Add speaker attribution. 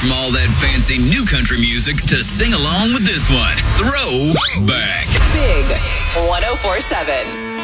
Speaker 1: from all that fancy new country music to sing along with this one. Throwback.
Speaker 2: Big 104.7.